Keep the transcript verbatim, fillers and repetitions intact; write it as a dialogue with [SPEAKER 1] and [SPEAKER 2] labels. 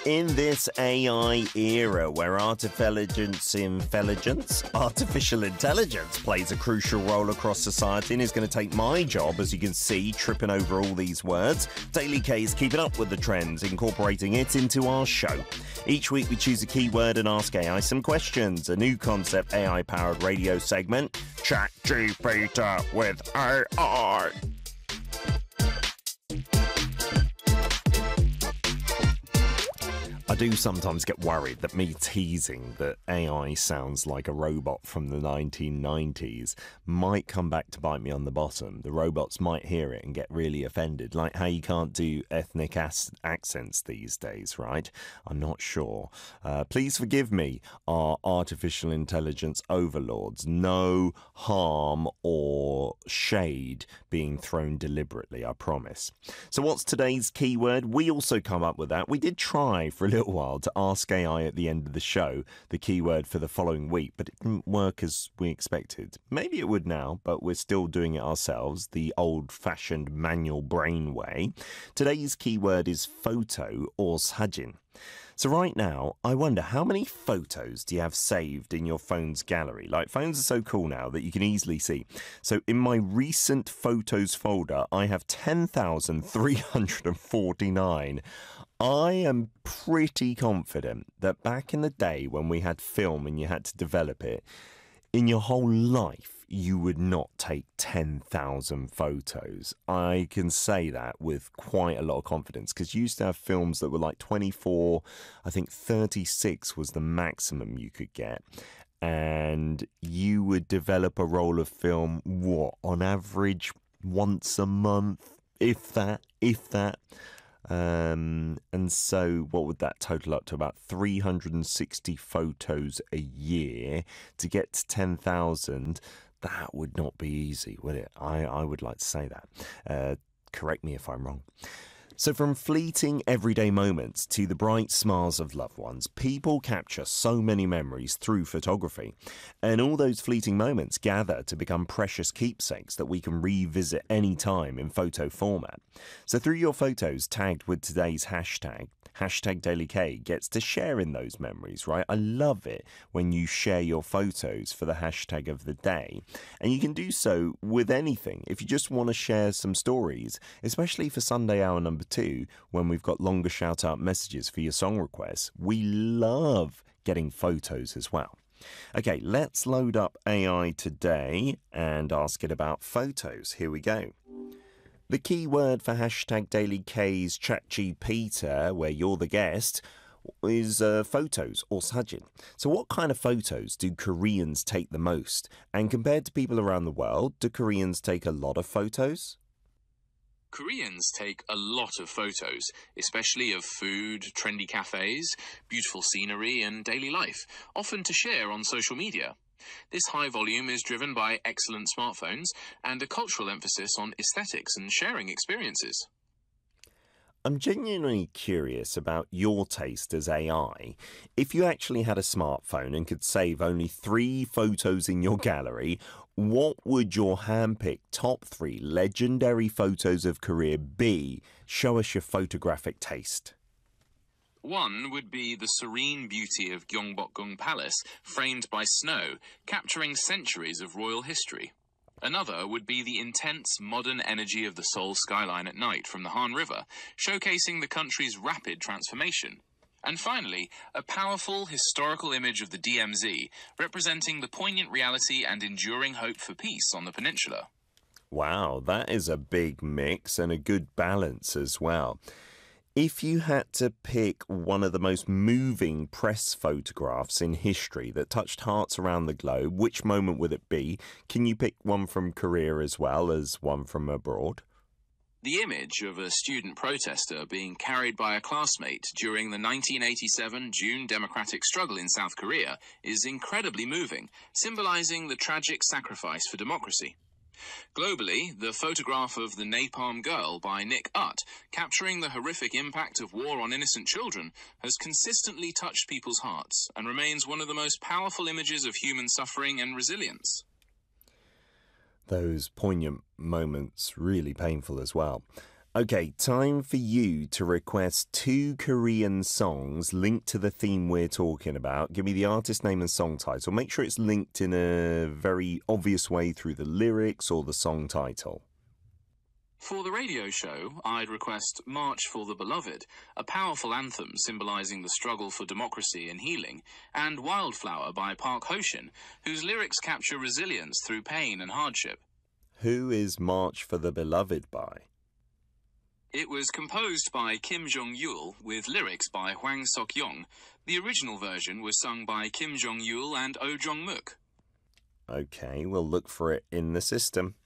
[SPEAKER 1] In this A I era where artificial intelligence, artificial intelligence plays a crucial role across society and is going to take my job, as you can see, tripping over all these words, Daily K is keeping up with the trends, incorporating it into our show. Each week we choose a keyword and ask A I some questions. A new concept A I-powered radio segment, ChatGPT with A I. I do sometimes get worried that me teasing that A I sounds like a robot from the nineteen nineties might come back to bite me on the bottom. The robots might hear it and get really offended, like how you can't do ethnic as- accents these days, right? I'm not sure. Uh, please forgive me, our artificial intelligence overlords. No harm or shade being thrown deliberately, I promise. So what's today's keyword? We also come up with that. We did try for a little while to ask A I at the end of the show the keyword for the following week, but it didn't work as we expected. Maybe it would now, but we're still doing it ourselves, the old-fashioned manual brain way. Today's keyword is photo or sajin. So right now, I wonder, how many photos do you have saved in your phone's gallery? Like, phones are so cool now that you can easily see. So in my recent photos folder, I have ten thousand three hundred forty-nine. I am pretty confident that back in the day when we had film and you had to develop it, in your whole life, you would not take ten thousand photos. I can say that with quite a lot of confidence, because you used to have films that were like twenty-four, I think thirty-six was the maximum you could get. And you would develop a roll of film, what, on average, once a month, if that, if that. Um, and so what would that total up to? About three hundred sixty photos a year. To get to ten thousand, that would not be easy, would it? I, I would like to say that. Uh, correct me if I'm wrong. So from fleeting everyday moments to the bright smiles of loved ones, people capture so many memories through photography. And all those fleeting moments gather to become precious keepsakes that we can revisit any time in photo format. So through your photos tagged with today's hashtag, Hashtag Daily K gets to share in those memories, right? I love it when you share your photos for the hashtag of the day. And you can do so with anything. If you just want to share some stories, especially for Sunday Hour number two, when we've got longer shout-out messages for your song requests, we love getting photos as well. Okay, let's load up A I today and ask it about photos. Here we go. The keyword for hashtag Daily K's ChatGPT, where you're the guest, is uh, photos or sajin. So what kind of photos do Koreans take the most? And compared to people around the world, do Koreans take a lot of photos?
[SPEAKER 2] Koreans take a lot of photos, especially of food, trendy cafes, beautiful scenery and daily life, often to share on social media. This high volume is driven by excellent smartphones and a cultural emphasis on aesthetics and sharing experiences.
[SPEAKER 1] I'm genuinely curious about your taste as A I. If you actually had a smartphone and could save only three photos in your gallery, what would your hand-picked top three legendary photos of Korea be? Show us your photographic taste.
[SPEAKER 2] One would be the serene beauty of Gyeongbokgung Palace, framed by snow, capturing centuries of royal history. Another would be the intense modern energy of the Seoul skyline at night from the Han River, showcasing the country's rapid transformation. And finally, a powerful historical image of the D M Z, representing the poignant reality and enduring hope for peace on the peninsula.
[SPEAKER 1] Wow, that is a big mix and a good balance as well. If you had to pick one of the most moving press photographs in history that touched hearts around the globe, which moment would it be? Can you pick one from Korea as well as one from abroad?
[SPEAKER 2] The image of a student protester being carried by a classmate during the nineteen eighty-seven June democratic struggle in South Korea is incredibly moving, symbolizing the tragic sacrifice for democracy. Globally, the photograph of the Napalm Girl by Nick Ut, capturing the horrific impact of war on innocent children, has consistently touched people's hearts and remains one of the most powerful images of human suffering and resilience.
[SPEAKER 1] Those poignant moments, really painful as well. Okay, time for you to request two Korean songs linked to the theme we're talking about. Give me the artist name and song title. Make sure it's linked in a very obvious way through the lyrics or the song title.
[SPEAKER 2] For the radio show, I'd request March for the Beloved, a powerful anthem symbolizing the struggle for democracy and healing, and Wildflower by Park Ho-shin, whose lyrics capture resilience through pain and hardship.
[SPEAKER 1] Who is March for the Beloved by?
[SPEAKER 2] It was composed by Kim Jong-yul with lyrics by Hwang Sok-yong. The original version was sung by Kim Jong-yul and Oh Jong-mook.
[SPEAKER 1] Okay, we'll look for it in the system.